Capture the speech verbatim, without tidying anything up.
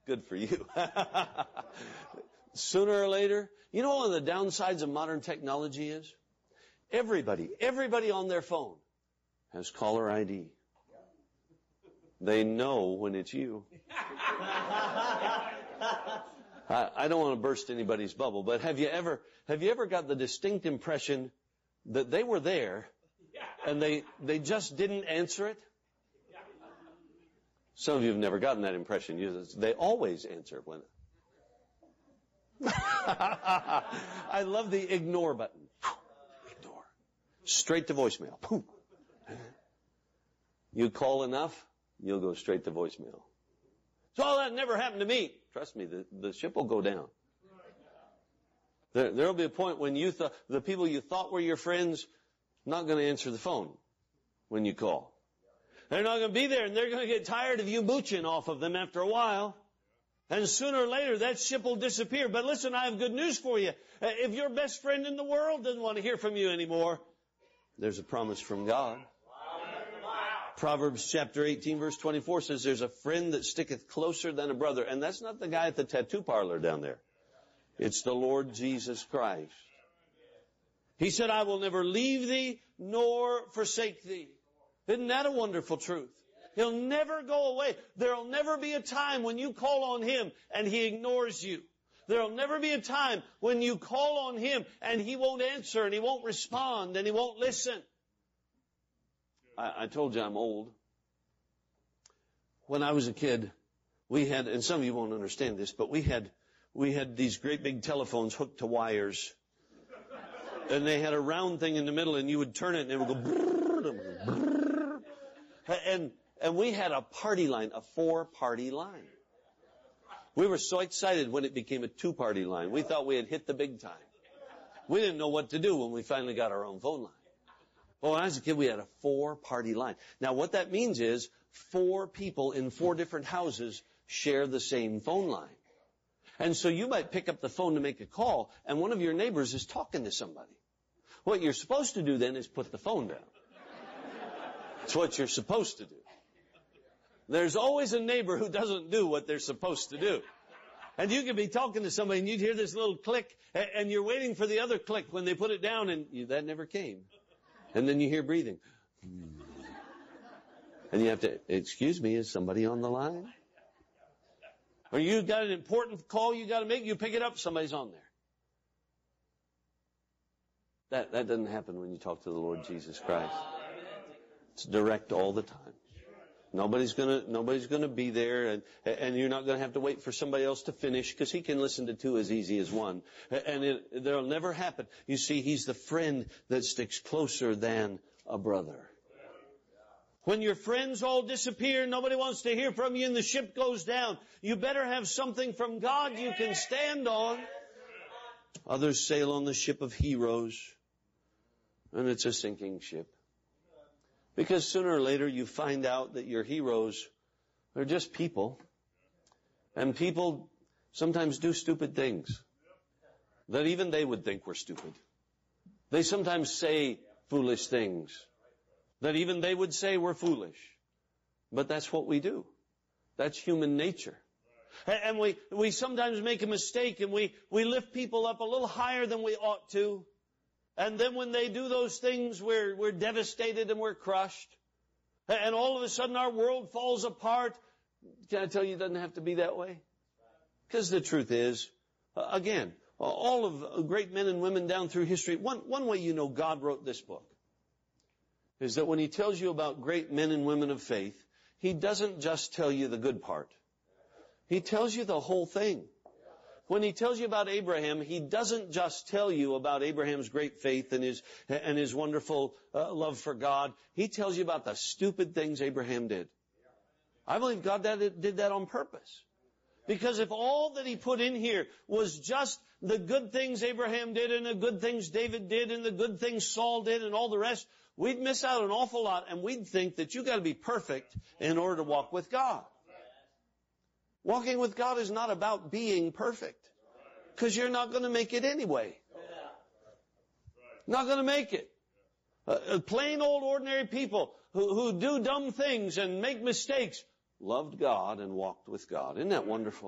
Good for you. Sooner or later, you know one of the downsides of modern technology is? Everybody, everybody on their phone has caller I D. They know when it's you. I, I don't want to burst anybody's bubble, but have you ever, have you ever got the distinct impression that they were there and they, they just didn't answer it? Some of you have never gotten that impression. You, they always answer when. I love the ignore button. Ignore. Straight to voicemail. You call enough, you'll go straight to voicemail. So all that never happened to me. Trust me, the, the ship will go down. There, there'll be a point when you thought, the people you thought were your friends, not going to answer the phone when you call. They're not going to be there, and they're going to get tired of you mooching off of them after a while. And sooner or later, that ship will disappear. But listen, I have good news for you. If your best friend in the world doesn't want to hear from you anymore, there's a promise from God. Proverbs chapter eighteen verse twenty-four says, there's a friend that sticketh closer than a brother. And that's not the guy at the tattoo parlor down there. It's the Lord Jesus Christ. He said, I will never leave thee nor forsake thee. Isn't that a wonderful truth? He'll never go away. There'll never be a time when you call on Him and He ignores you. There'll never be a time when you call on Him and He won't answer and He won't respond and He won't listen. I, I told you I'm old. When I was a kid, we had, and some of you won't understand this, but we had, we had these great big telephones hooked to wires. And they had a round thing in the middle and you would turn it and it would go brrr, brrr. And, and we had a party line, a four-party line. We were so excited when it became a two-party line. We thought we had hit the big time. We didn't know what to do when we finally got our own phone line. Well, when I was a kid, we had a four-party line. Now, what that means is four people in four different houses share the same phone line. And so you might pick up the phone to make a call, and one of your neighbors is talking to somebody. What you're supposed to do then is put the phone down. That's what you're supposed to do. There's always a neighbor who doesn't do what they're supposed to do. And you could be talking to somebody and you'd hear this little click and you're waiting for the other click when they put it down and you, that never came. And then you hear breathing. And you have to, excuse me, is somebody on the line? Or you got an important call you got to make, you pick it up, somebody's on there. That, that doesn't happen when you talk to the Lord Jesus Christ. It's direct all the time. Nobody's gonna, nobody's gonna be there and, and you're not gonna have to wait for somebody else to finish because He can listen to two as easy as one. And it, that'll never happen. You see, He's the friend that sticks closer than a brother. When your friends all disappear, nobody wants to hear from you and the ship goes down, you better have something from God you can stand on. Others sail on the ship of heroes and it's a sinking ship. Because sooner or later you find out that your heroes are just people. And people sometimes do stupid things that even they would think were stupid. They sometimes say foolish things that even they would say were foolish. But that's what we do. That's human nature. And we, we sometimes make a mistake and we, we lift people up a little higher than we ought to. And then when they do those things, we're, we're devastated and we're crushed. And all of a sudden our world falls apart. Can I tell you it doesn't have to be that way? Because the truth is, uh, again, all of great men and women down through history, one, one way you know God wrote this book is that when He tells you about great men and women of faith, He doesn't just tell you the good part. He tells you the whole thing. When He tells you about Abraham, He doesn't just tell you about Abraham's great faith and his, and his wonderful uh, love for God. He tells you about the stupid things Abraham did. I believe God did that on purpose. Because if all that He put in here was just the good things Abraham did and the good things David did and the good things Saul did and all the rest, we'd miss out an awful lot and we'd think that you got to be perfect in order to walk with God. Walking with God is not about being perfect. Because you're not going to make it anyway. Not going to make it. Uh, plain old ordinary people who, who do dumb things and make mistakes loved God and walked with God. Isn't that wonderful?